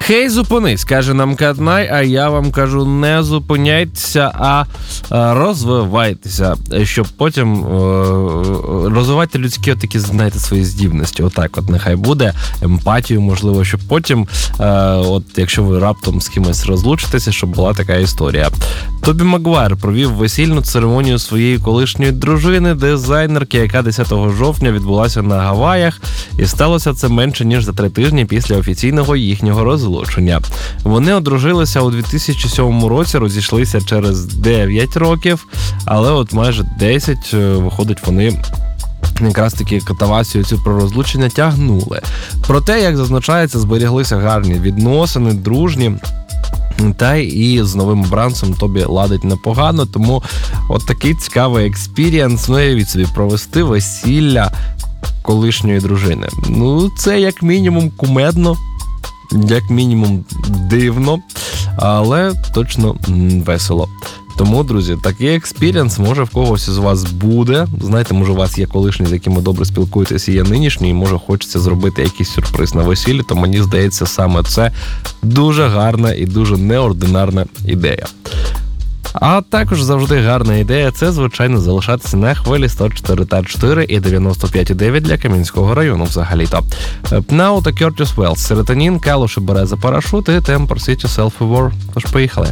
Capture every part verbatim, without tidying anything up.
Хей, зупинись, каже нам Катнай, а я вам кажу, не зупиняйтеся, а розвивайтеся, щоб потім розвивати людські отакі, знаєте, свої здібності. Отак от нехай буде, емпатію, можливо, щоб потім, от якщо ви раптом з кимось розлучитеся, щоб була така історія. Тобі Магуайр провів весільну церемонію своєї колишньої дружини, дизайнерки, яка десятого жовтня відбулася на Гаваях, і сталося це менше, ніж за три тижні після офіційного їхнього розлучення. Вони одружилися у дві тисячі сьомому році, розійшлися через дев'ять років, але от майже десять, виходить, вони якраз таки катавасію цю про розлучення тягнули. Проте, як зазначається, зберіглися гарні відносини, дружні, та і з новим обранцем тобі ладить непогано, тому от такий цікавий експірієнс, ну і від собі провести весілля колишньої дружини. Ну, це як мінімум кумедно, як мінімум дивно, але точно весело. Тому, друзі, такий експірієнс, може в когось із вас буде. Знаєте, може у вас є колишні, з якими добре спілкуєтеся, і є нинішні, і може хочеться зробити якийсь сюрприз на весіллі, то мені здається, саме це дуже гарна і дуже неординарна ідея. А також завжди гарна ідея – це, звичайно, залишатися на хвилі сто чотири та чотири і дев'яносто п'ять дев'ять для Кам'янського району взагалі-то. Пнау та Кертіс Уеллс, Серотонін, Калуш і Береза Парашут і Temper City Self War. Тож поїхали.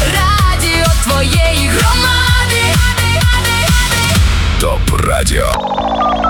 Топ Радіо.